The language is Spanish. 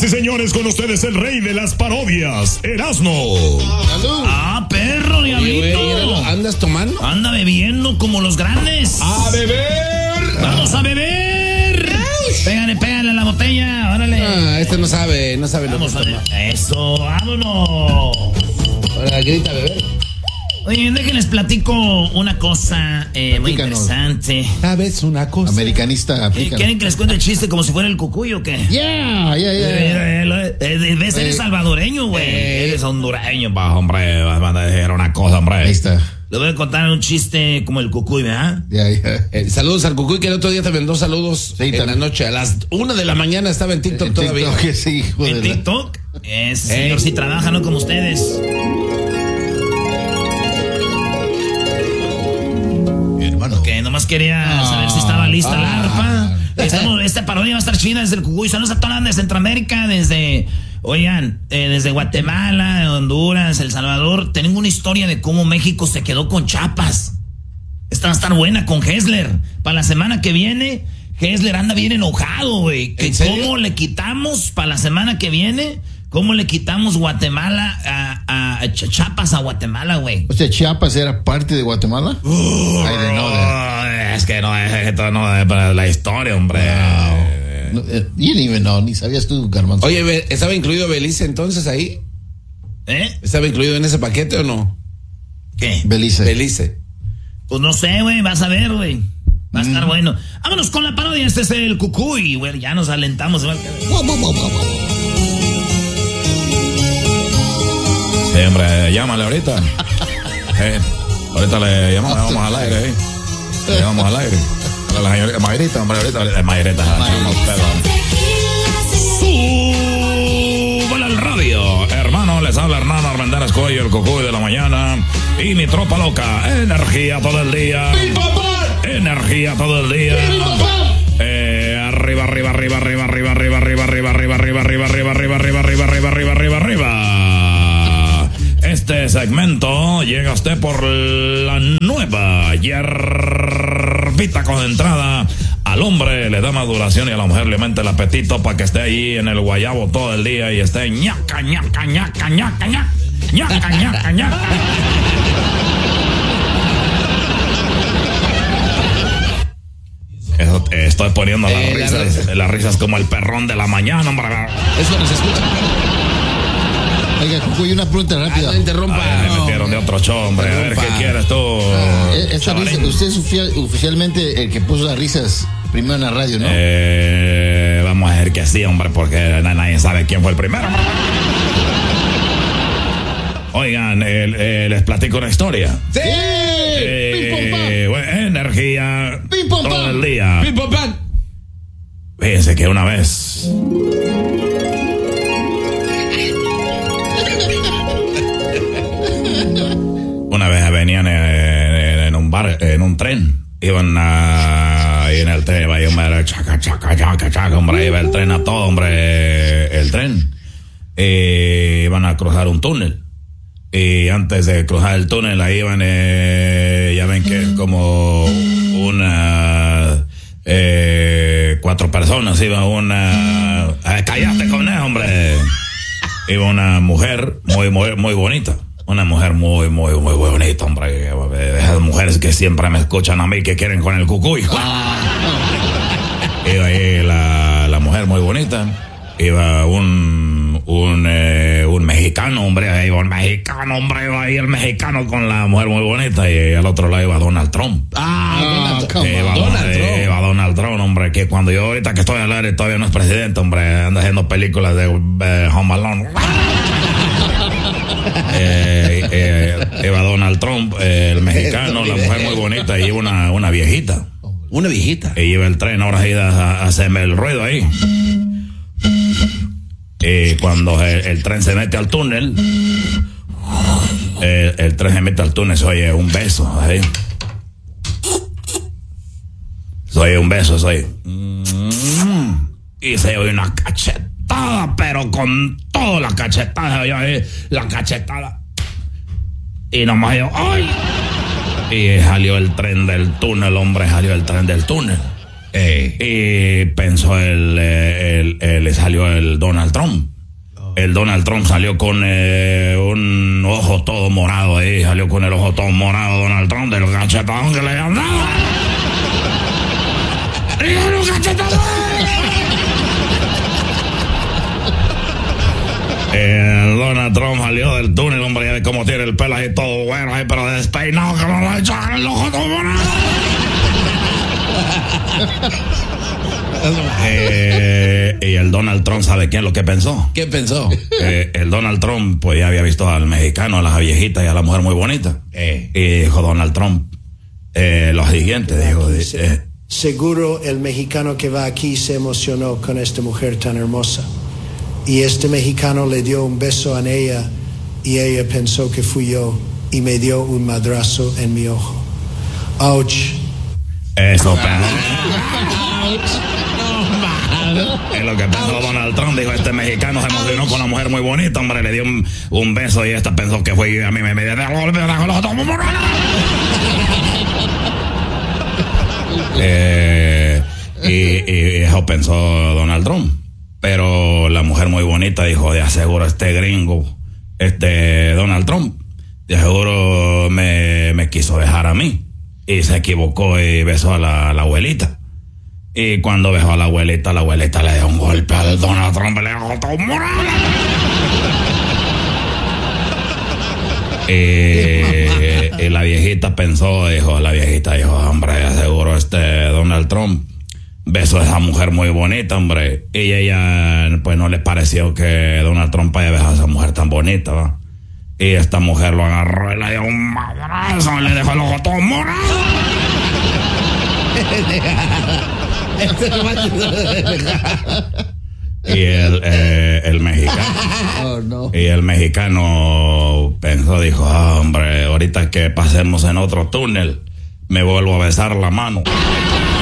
y señores, con ustedes el rey de las parodias, Erasmo. ¡Salud! ¡Ah, perro, diablito! ¿Andas tomando? Anda bebiendo como los grandes. ¡A beber! ¡Vamos a beber! Pégale a la botella, órale. Este no sabe lo que Vamos a toma. ver. Eso, vámonos. Ahora grita a beber. Oye, déjenles platico una cosa muy Platícanos. interesante. ¿Sabes una cosa? Americanista, aplica. ¿Quieren que les cuente el chiste como si fuera el cucuy o qué? Ya. Ves, eres salvadoreño, güey. Eres hondureño, pa, hombre. Vas a decir una cosa, hombre. Ahí está. Le voy a contar un chiste como el cucuy, ¿verdad? Ya. Saludos al Cucuy, que el otro día te mandó saludos Sí, en también. la noche. A las 1 de la mañana estaba en TikTok En todavía. TikTok, sí, hijo En de la- TikTok. Ese señor sí trabaja, no como ustedes. Mi hermano. Que nomás quería saber si estaba lista la arpa. Esta parodia va a estar chida desde el Cucuy. Saludos a toda la de Centroamérica, desde Guatemala, Honduras, El Salvador. Tenemos una historia de cómo México se quedó con Chiapas. Esta va a estar buena con Hessler. Para la semana que viene, Hessler anda bien enojado, güey. Que ¿En serio? cómo le quitamos para la semana que viene, cómo le quitamos Guatemala a Chiapas a Guatemala, güey. O sea, Chiapas era parte de Guatemala. Ay, de no, Es que no es esto, no es para la historia, hombre. No, you didn't even know, ni sabías tú, Garbanzo. Oye, ¿estaba incluido Belice entonces ahí? ¿Eh? ¿Estaba incluido en ese paquete o no? ¿Qué? Belice. Belice. Pues no sé, güey, vas a ver, güey. Va a estar bueno. Vámonos con la parodia, este es el Cucuy, güey, ya nos alentamos. Güey. Sí, hombre, llámale ahorita. Ahorita le llamamos al aire, Le llamamos al aire. A la señorita Mayrita, hombre, ahorita. Mayrita, súbale al radio. Hermano, les habla Hernán Armendáriz Cuello, el Cucuy de la mañana. Y mi tropa loca. Energía todo el día. Energía todo el día. Arriba. Este segmento llega a usted por la nueva hierbita concentrada. Al hombre le da maduración y a la mujer le aumenta el apetito para que esté ahí en el guayabo todo el día y esté ñaca. Eso, estoy poniendo las risas como el perrón de la mañana, hombre. Eso no se escucha. Oiga, Cucuy, una pregunta rápida. No interrumpa. Me metieron de otro show, hombre. A ver, ¿qué quieres tú? Esta risa, chavarín? usted es oficialmente el que puso las risas primero en la radio, ¿no? Vamos a ver que sí, hombre, porque nadie sabe quién fue el primero. Oigan, les platico una historia. ¡Sí! Energía Pim, pom, todo pam. el día. ¡Pim, pam, pam! Fíjense que una vez venían en un bar, en un tren. Iban y en el tren iba hombre, chaca, hombre, iba el tren a todo, hombre, el tren. Iban a cruzar un túnel. Y antes de cruzar el túnel, ahí iban, ya ven que es como una 4 personas, iba una... cállate con él, hombre. Iba una mujer muy bonita. Una mujer muy bonita, hombre. Esas mujeres que siempre me escuchan a mí que quieren con el Cucuy. Iba ahí la mujer muy bonita. Iba un mexicano, hombre. Iba un mexicano, hombre. Iba ahí el mexicano con la mujer muy bonita. Y al otro lado iba Donald Trump. Donald Trump. Iba Donald Trump, hombre. Que cuando yo ahorita que estoy al aire todavía no es presidente, hombre. Anda haciendo películas de Home Alone. Iba Donald Trump, el mexicano, la mujer muy bonita, y iba una viejita. Una viejita. Y iba el tren, ahora sí a hacerme el ruido ahí. Y cuando el tren se mete al túnel, el tren se mete al túnel, se oye un beso, ¿sí? Se oye un beso, se oye. Y se oye una cachetada, pero con toda la cachetada, la cachetada. Y nomás yo, ¡ay! Y salió el tren del túnel, hombre, salió el tren del túnel. Y pensó le salió el Donald Trump. El Donald Trump salió con un ojo todo morado ahí. Salió con el ojo todo morado Donald Trump del cachetadón que le habían dado. ¡Y un cachetadón! El Donald Trump salió del túnel, hombre, ya ve cómo tiene el pelo ahí todo bueno, ahí, pero despeinado, que no lo echan el ojo todo morado. Y el Donald Trump, ¿sabe qué es lo que pensó? ¿Qué pensó? El Donald Trump, pues ya había visto al mexicano, a la viejita y a la mujer muy bonita. Y dijo Donald Trump lo siguiente, dijo... Seguro el mexicano que va aquí se emocionó con esta mujer tan hermosa. Y este mexicano le dio un beso a ella y ella pensó que fui yo y me dio un madrazo en mi ojo. Ouch. Eso, es lo que pensó Donald Trump. Dijo, este mexicano se emocionó con una mujer muy bonita, hombre, le dio un beso y esta pensó que fue yo, a mí me dio y eso pensó Donald Trump. Pero la mujer muy bonita dijo, de aseguro este gringo, Donald Trump, de seguro me quiso dejar a mí. Y se equivocó y besó a la abuelita. Y cuando besó a la abuelita le dio un golpe al Donald Trump, le dejó todo morado. Y la viejita pensó, dijo, hombre, de seguro Donald Trump besó a esa mujer muy bonita, hombre. Y ella, pues, no le pareció que Donald Trump haya besado a esa mujer tan bonita, ¿va? Y esta mujer lo agarró y le dio un madrazo, le dejó el ojo todo morado. Y el mexicano. Oh, no. Y el mexicano pensó, dijo, hombre, ahorita que pasemos en otro túnel, me vuelvo a besar la mano.